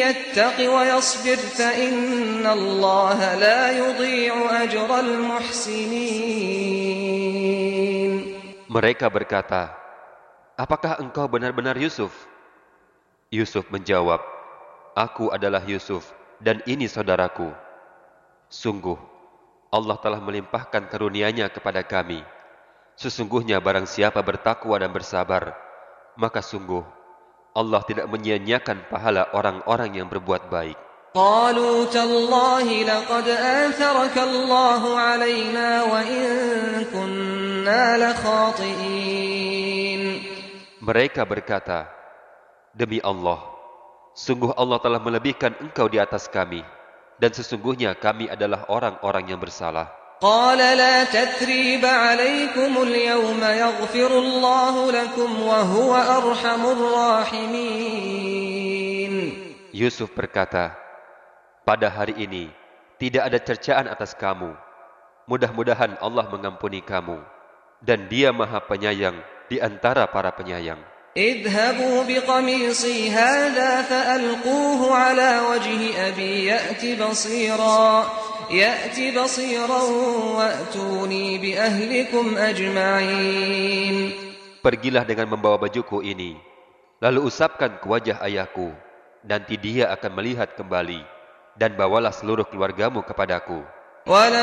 يتق ويصبر فإن الله لا يضيع أجر المحسنين. Mereka berkata, apakah engkau benar-benar Yusuf? Yusuf menjawab, aku adalah Yusuf dan ini saudaraku. Sungguh, Allah telah melimpahkan karunia-Nya kepada kami. Sesungguhnya barang siapa bertakwa dan bersabar, maka sungguh Allah tidak menyia-nyiakan pahala orang-orang yang berbuat baik. قالوا تالله لقد آثرك الله علينا وإن كنا لخاطئين. Mereka berkata, demi Allah, sungguh Allah telah melebihkan engkau di atas kami, dan sesungguhnya kami adalah orang-orang yang bersalah. قال لا تثريب عليكم اليوم يغفر الله لكم وهو أرحم الراحمين. Yusuf berkata, pada hari ini tidak ada cercaan atas kamu. Mudah-mudahan Allah mengampuni kamu, dan Dia Maha Penyayang di antara para penyayang. اذهبوا بقميصي هذا فألقوه على وجه أبي يأت بصيرا وأتوني بأهلكم أجمعين. Pergilah dengan membawa bajuku ini, lalu usapkan ke wajah ayahku, nanti dia akan melihat kembali, dan bawalah seluruh keluargamu kepadaku.